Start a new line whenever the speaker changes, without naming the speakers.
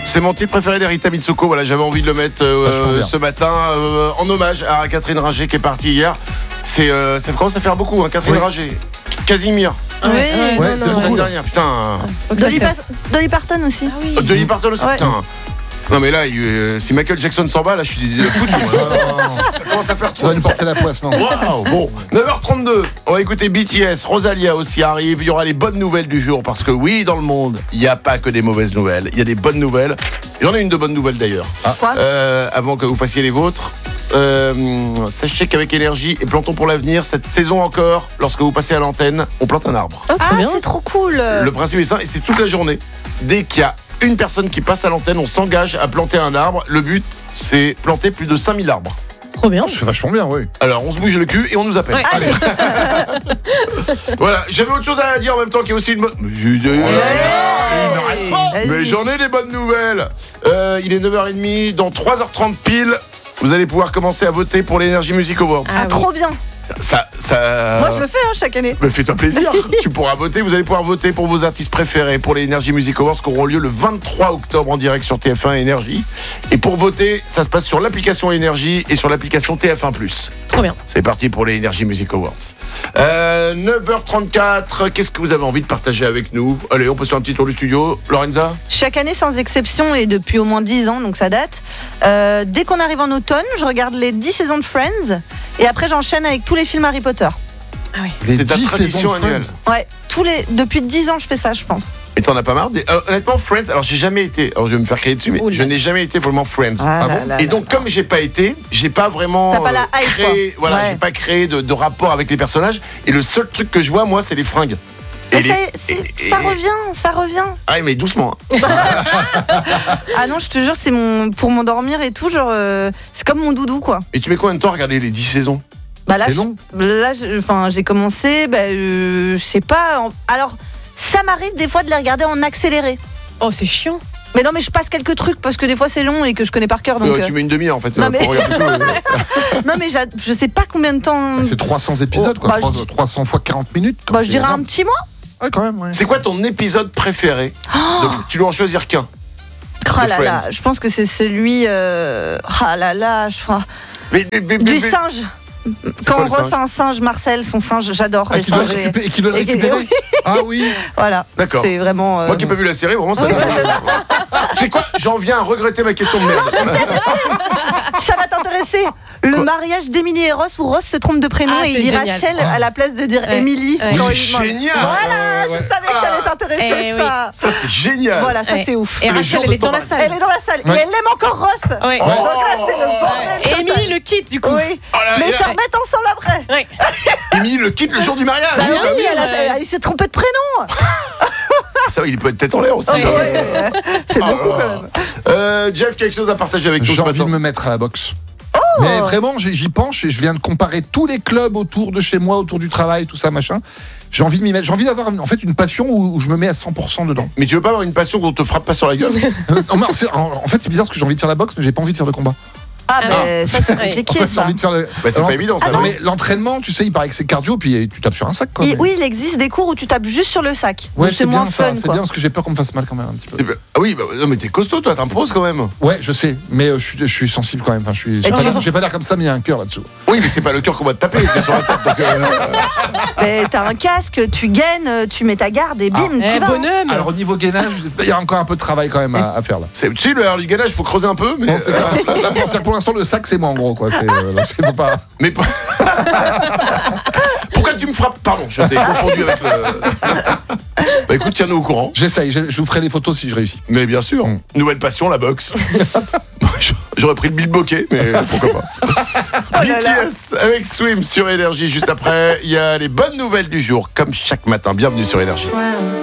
C'est mon titre préféré d'Erita Mitsuko. Voilà, j'avais envie de le mettre ce matin en hommage à Catherine Ringer qui est partie hier. Ça commence à faire beaucoup, hein, Catherine Ringer. Casimir.
Ouais,
c'est la semaine dernière, putain.
Dolly Parton aussi.
Ah oui.
Dolly Parton aussi, putain. Non mais là, si Michael Jackson s'en va, là je suis foutu. Ça commence à faire trop.
Ça va nous porter la poisse, non?
Wow. Bon, 9h32, on va écouter BTS. Rosalia aussi arrive. Il y aura les bonnes nouvelles du jour. Parce que oui, dans le monde, il n'y a pas que des mauvaises nouvelles. Il y a des bonnes nouvelles. J'en ai une de bonne nouvelle d'ailleurs.
Quoi
avant que vous fassiez les vôtres. Sachez qu'avec Énergie et Plantons pour l'avenir, cette saison encore, lorsque vous passez à l'antenne, on plante un arbre.
Ah, c'est trop cool.
Le principe est simple, et c'est toute la journée. Dès qu'il y a une personne qui passe à l'antenne, on s'engage à planter un arbre. Le but, c'est planter plus de 5000 arbres.
Trop bien.
C'est vachement bien, oui.
Alors, on se bouge le cul et on nous appelle.
Ouais.
Allez. Voilà, j'avais autre chose à dire en même temps qu'il y a aussi une bonne... Mais j'en ai des bonnes nouvelles. Il est 9h30, dans 3h30 pile, vous allez pouvoir commencer à voter pour l'Energy Music Awards.
Ah, trop bien.
Ça...
Moi, je le fais chaque année.
Mais fais-toi plaisir. Tu pourras voter, vous allez pouvoir voter pour vos artistes préférés pour les Energy Music Awards qui auront lieu le 23 octobre en direct sur TF1 Énergie. Et pour voter, ça se passe sur l'application Énergie et sur l'application TF1+.
Trop bien.
C'est parti pour les Energy Music Awards. 9h34, qu'est-ce que vous avez envie de partager avec nous? Allez, on peut se faire un petit tour du studio. Lorenza?
Chaque année sans exception et depuis au moins 10 ans, donc ça date. Dès qu'on arrive en automne, je regarde les 10 saisons de Friends et après j'enchaîne avec tous les films Harry Potter.
Ah oui.
C'est ta tradition annuelle.
Ouais, depuis 10 ans je fais ça, je pense.
Et t'en as pas marre honnêtement, Friends, alors j'ai jamais été, alors je vais me faire crier dessus, mais je n'ai jamais été vraiment Friends.
Ah bon
Et donc comme j'ai pas été, j'ai pas vraiment
T'as pas la hype,
créé,
quoi.
voilà,
Ouais.
j'ai pas créé de rapport avec les personnages. Et le seul truc que je vois, moi, c'est les fringues.
Mais
Et
ça revient.
Ah mais doucement.
Ah non, je te jure, c'est pour m'endormir et tout, genre c'est comme mon doudou quoi.
Et tu mets combien de temps à regarder les 10 saisons?
Bah là,
C'est long.
J'ai commencé, je sais pas. Alors, ça m'arrive des fois de les regarder en accéléré.
Oh, c'est chiant.
Mais non, mais je passe quelques trucs parce que des fois c'est long et que je connais par cœur. Donc,
Tu mets une demi-heure en fait.
Non, mais-
pour regarder tout.
Non, mais je sais pas combien de temps.
C'est 300 épisodes, quoi.
Bah,
300 fois 40 minutes.
je dirais un petit mois.
Ouais, quand même, ouais.
C'est quoi ton épisode préféré? Tu dois en choisir qu'un.
Ah là là,
Friends.
je pense que c'est celui. Ah là là, je crois.
Mais-
Du singe. Quand
quoi,
on
le singe
refait un singe, Marcel, son singe, j'adore
Ah,
les
qui doit le
singes.
récupérer, et qui doit le
et-
récupérer. Ah oui.
Voilà.
D'accord.
C'est vraiment.
Moi qui n'ai pas vu la série, vraiment ça. Tu sais quoi? J'en viens à regretter ma question de merde.
Ça va t'intéresser. Le mariage d'Émilie et Ross où Ross se trompe de prénom
Ah,
et il
c'est
dit
génial.
Rachel à la place de dire
Ouais.
Émilie.
Ouais.
quand
C'est
il demande.
génial.
Voilà,
Ouais.
je savais que ça allait t'intéresser
Eh
ça.
Ça c'est génial.
Voilà, ça
Ouais.
c'est ouf.
Et
Le
Rachel,
jour
elle
de
est dans
ton
la
mariage.
salle.
Elle est dans la salle
Ouais.
et elle aime encore Ross.
Ouais.
Donc là c'est le bordel.
Et
total.
Émilie le quitte du coup.
Oui.
Oh là,
Mais
et
ça
là,
remettent ensemble après.
Ouais.
Émilie le quitte le jour du mariage.
Bah
bien
oui,
sûr,
il s'est trompé de prénom.
Ça, il peut être tête en l'air aussi.
Ouais.
hein.
C'est
Oh
beaucoup
là
quand
là.
même.
Jeff, quelque chose à partager avec nous
J'ai
ce
envie de
matin?
me mettre à la boxe. Mais vraiment, j'y penche et je viens de comparer tous les clubs autour de chez moi, autour du travail, tout ça, machin. J'ai envie de m'y mettre. J'ai envie d'avoir en fait une passion où je me mets à 100% dedans.
Mais tu veux pas avoir une passion qu'on te frappe pas sur la gueule?
Non, mais en fait, c'est bizarre parce que j'ai envie de faire la boxe, mais j'ai pas envie de faire de combat.
Ah ben ça c'est
En
compliqué
fait, j'ai
ça.
envie de faire le.
Bah, c'est pas évident, ça,
Non,
non.
mais l'entraînement, tu sais, il paraît que c'est cardio, puis tu tapes sur un sac, quoi.
Et
mais-
oui, il existe des cours où tu tapes juste sur le sac.
Ouais,
Donc,
c'est
moins
bien ça.
fun
C'est
quoi.
bien parce que j'ai peur qu'on me fasse mal quand même un petit peu.
Ah oui, bah, non, mais t'es costaud, toi, t'imposes quand même.
Ouais, je sais, mais je suis sensible quand même. Enfin, je vais pas dire comme ça, mais il y a un cœur là-dessous.
Oui, mais c'est pas le cœur qu'on va te taper, c'est sur la tête. Donc,
Mais t'as un casque, tu gaines, tu mets ta garde et bim, tu vas.
Bonhomme.
Alors au niveau gainage, il y a encore un peu de travail quand même à faire là.
tu sais, le air du gainage, faut creuser un peu, mais.
Bon, c'est là, pour l'instant, le sac, c'est moi en gros, quoi. Faut pas.
Mais pourquoi tu me frappes? Pardon, je t'ai confondu avec le. Bah écoute, tiens-nous au courant.
J'essaye, je vous ferai des photos si je réussis.
Mais bien sûr, nouvelle passion, la boxe. J'aurais pris le bilboquet, mais pourquoi pas. BTS avec Swim sur Énergie. Juste après, il y a les bonnes nouvelles du jour, comme chaque matin. Bienvenue sur Énergie.